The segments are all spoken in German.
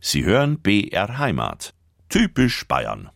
Sie hören BR Heimat. Typisch Bayern.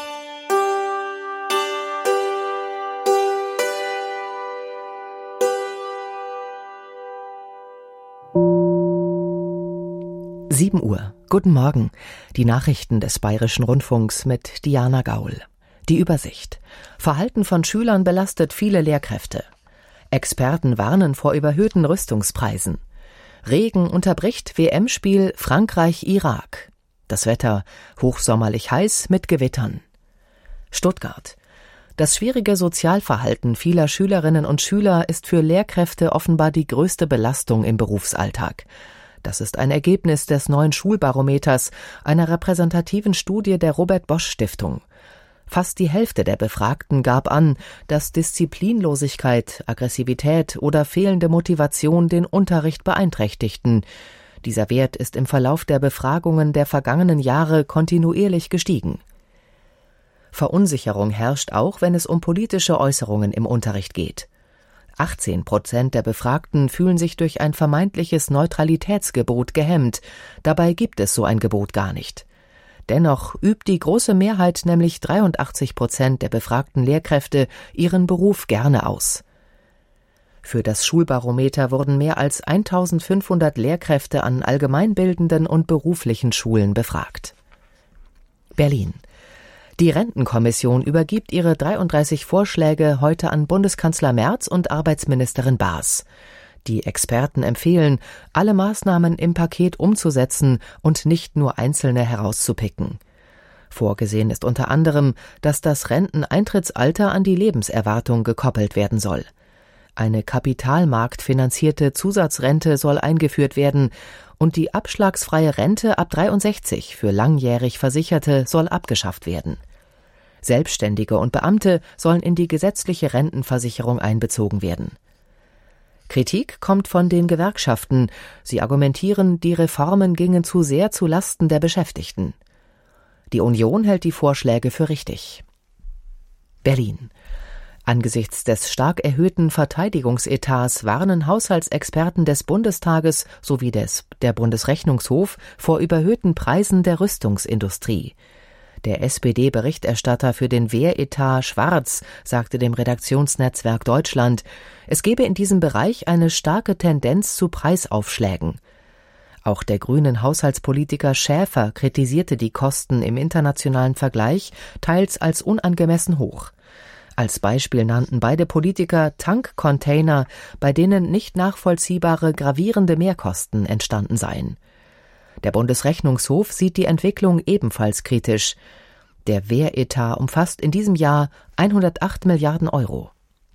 Uhr. Guten Morgen. Die Nachrichten des Bayerischen Rundfunks mit Diana Gaul. Die Übersicht. Verhalten von Schülern belastet viele Lehrkräfte. Experten warnen vor überhöhten Rüstungspreisen. Regen unterbricht WM-Spiel Frankreich-Irak. Das Wetter hochsommerlich heiß mit Gewittern. Stuttgart. Das schwierige Sozialverhalten vieler Schülerinnen und Schüler ist für Lehrkräfte offenbar die größte Belastung im Berufsalltag. Das ist ein Ergebnis des neuen Schulbarometers, einer repräsentativen Studie der Robert-Bosch-Stiftung. Fast die Hälfte der Befragten gab an, dass Disziplinlosigkeit, Aggressivität oder fehlende Motivation den Unterricht beeinträchtigten. Dieser Wert ist im Verlauf der Befragungen der vergangenen Jahre kontinuierlich gestiegen. Verunsicherung herrscht auch, wenn es um politische Äußerungen im Unterricht geht. 18% der Befragten fühlen sich durch ein vermeintliches Neutralitätsgebot gehemmt. Dabei gibt es so ein Gebot gar nicht. Dennoch übt die große Mehrheit, nämlich 83% der befragten Lehrkräfte, ihren Beruf gerne aus. Für das Schulbarometer wurden mehr als 1500 Lehrkräfte an allgemeinbildenden und beruflichen Schulen befragt. Berlin. Die Rentenkommission übergibt ihre 33 Vorschläge heute an Bundeskanzler Merz und Arbeitsministerin Baas. Die Experten empfehlen, alle Maßnahmen im Paket umzusetzen und nicht nur einzelne herauszupicken. Vorgesehen ist unter anderem, dass das Renteneintrittsalter an die Lebenserwartung gekoppelt werden soll. Eine kapitalmarktfinanzierte Zusatzrente soll eingeführt werden und die abschlagsfreie Rente ab 63 für langjährig Versicherte soll abgeschafft werden. Selbstständige und Beamte sollen in die gesetzliche Rentenversicherung einbezogen werden. Kritik kommt von den Gewerkschaften. Sie argumentieren, die Reformen gingen zu sehr zu Lasten der Beschäftigten. Die Union hält die Vorschläge für richtig. Berlin. Angesichts des stark erhöhten Verteidigungsetats warnen Haushaltsexperten des Bundestages sowie der Bundesrechnungshof vor überhöhten Preisen der Rüstungsindustrie. Der SPD-Berichterstatter für den Wehretat Schwarz sagte dem Redaktionsnetzwerk Deutschland, es gebe in diesem Bereich eine starke Tendenz zu Preisaufschlägen. Auch der grünen Haushaltspolitiker Schäfer kritisierte die Kosten im internationalen Vergleich teils als unangemessen hoch. Als Beispiel nannten beide Politiker Tankcontainer, bei denen nicht nachvollziehbare gravierende Mehrkosten entstanden seien. Der Bundesrechnungshof sieht die Entwicklung ebenfalls kritisch. Der Wehretat umfasst in diesem Jahr 108 Milliarden Euro.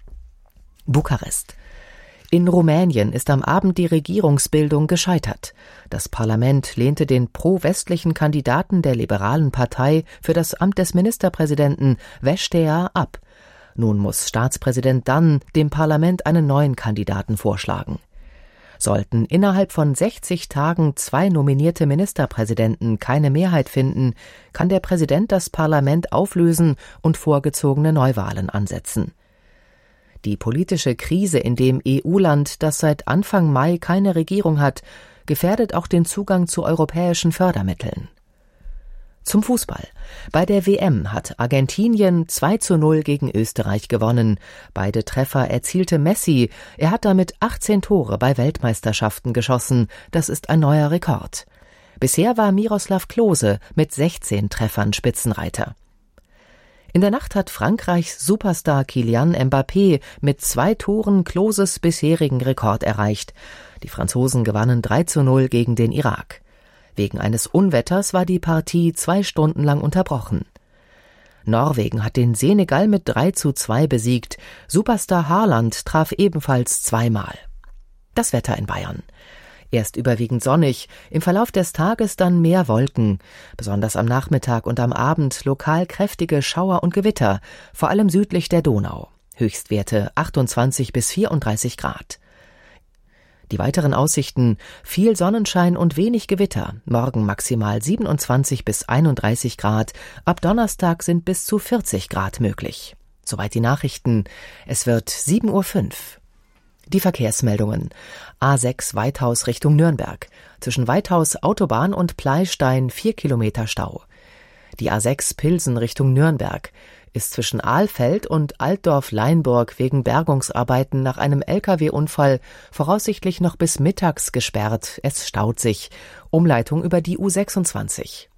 Bukarest. In Rumänien ist am Abend die Regierungsbildung gescheitert. Das Parlament lehnte den pro-westlichen Kandidaten der liberalen Partei für das Amt des Ministerpräsidenten Vestea ab. Nun muss Staatspräsident Dan dem Parlament einen neuen Kandidaten vorschlagen. Sollten innerhalb von 60 Tagen 2 nominierte Ministerpräsidenten keine Mehrheit finden, kann der Präsident das Parlament auflösen und vorgezogene Neuwahlen ansetzen. Die politische Krise in dem EU-Land, das seit Anfang Mai keine Regierung hat, gefährdet auch den Zugang zu europäischen Fördermitteln. Zum Fußball. Bei der WM hat Argentinien 2:0 gegen Österreich gewonnen. Beide Treffer erzielte Messi. Er hat damit 18 Tore bei Weltmeisterschaften geschossen. Das ist ein neuer Rekord. Bisher war Miroslav Klose mit 16 Treffern Spitzenreiter. In der Nacht hat Frankreichs Superstar Kylian Mbappé mit 2 Toren Kloses bisherigen Rekord erreicht. Die Franzosen gewannen 3:0 gegen den Irak. Wegen eines Unwetters war die Partie 2 Stunden lang unterbrochen. Norwegen hat den Senegal mit 3:2 besiegt. Superstar Haaland traf ebenfalls 2-mal. Das Wetter in Bayern. Erst überwiegend sonnig, im Verlauf des Tages dann mehr Wolken. Besonders am Nachmittag und am Abend lokal kräftige Schauer und Gewitter, vor allem südlich der Donau. Höchstwerte 28 bis 34 Grad. Die weiteren Aussichten: viel Sonnenschein und wenig Gewitter, morgen maximal 27 bis 31 Grad, ab Donnerstag sind bis zu 40 Grad möglich. Soweit die Nachrichten. Es wird 7:05 Uhr. Die Verkehrsmeldungen. A6 Weithaus Richtung Nürnberg. Zwischen Weithaus Autobahn und Pleystein 4 Kilometer Stau. Die A6 Pilsen Richtung Nürnberg ist zwischen Ahlfeld und Altdorf-Leinburg wegen Bergungsarbeiten nach einem Lkw-Unfall voraussichtlich noch bis mittags gesperrt. Es staut sich. Umleitung über die U26.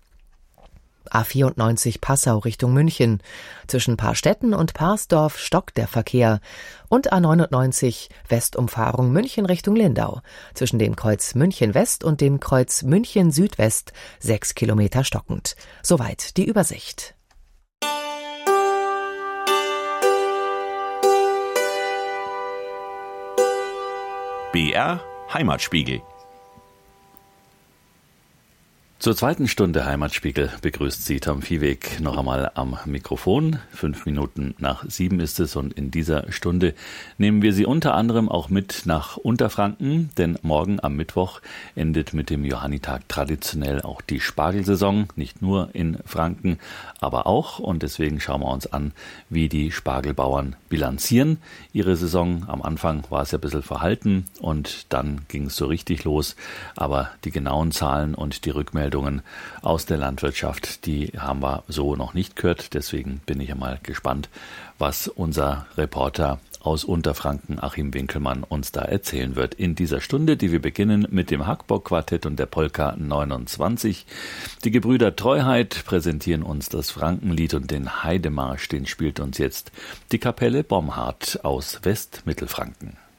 A94 Passau Richtung München. Zwischen Paarstetten und Parsdorf stockt der Verkehr. Und A99 Westumfahrung München Richtung Lindau. Zwischen dem Kreuz München West und dem Kreuz München Südwest 6 Kilometer stockend. Soweit die Übersicht. BR Heimatspiegel. Zur zweiten Stunde Heimatspiegel begrüßt Sie Tom Viehweg noch einmal am Mikrofon. 5 Minuten nach 7 ist es und in dieser Stunde nehmen wir Sie unter anderem auch mit nach Unterfranken, denn morgen am Mittwoch endet mit dem Johannitag traditionell auch die Spargelsaison, nicht nur in Franken, aber auch, und deswegen schauen wir uns an, wie die Spargelbauern bilanzieren ihre Saison. Am Anfang war es ja ein bisschen verhalten und dann ging es so richtig los, aber die genauen Zahlen und die Rückmeldungen aus der Landwirtschaft, die haben wir so noch nicht gehört. Deswegen bin ich einmal gespannt, was unser Reporter aus Unterfranken, Achim Winkelmann, uns da erzählen wird in dieser Stunde, die wir beginnen mit dem Hackbock-Quartett und der Polka 29. Die Gebrüder Treuheit präsentieren uns das Frankenlied und den Heidemarsch, den spielt uns jetzt die Kapelle Bomhard aus Westmittelfranken.